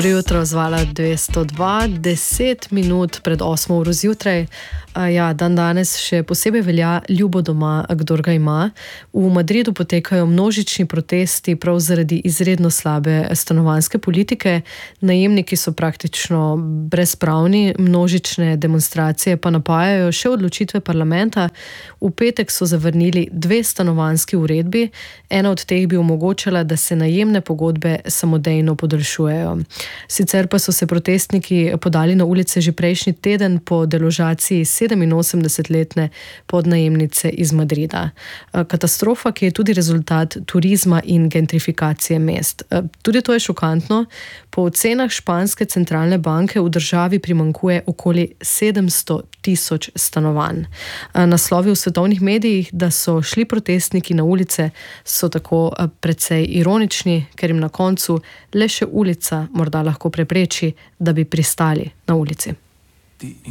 Jutro zvala 202, 10 minut pred 8 uro zjutraj. Dan danes še posebej velja ljubo doma, kdor ga ima. V Madridu potekajo množični protesti prav zaradi izredno slabe stanovanjske politike. Najemniki so praktično brezpravni, množične demonstracije pa napajajo še odločitve parlamenta. V petek so zavrnili 2 stanovanjski uredbi. Ena od teh bi omogočala, da se najemne pogodbe samodejno podaljšujejo. Sicer pa so se protestniki podali na ulice že prejšnji teden po deložaciji 87-letne podnajemnice iz Madrida. Katastrofa, ki je tudi rezultat turizma in gentrifikacije mest. Tudi to je šokantno. Po ocenah španske centralne banke v državi primanjkuje okoli 700.000 stanovanj. Naslovi v svetovnih medijih, da so šli protestniki na ulice, so tako precej ironični, ker jim na koncu le še ulica morda lahko prepreči, da bi pristali na ulici.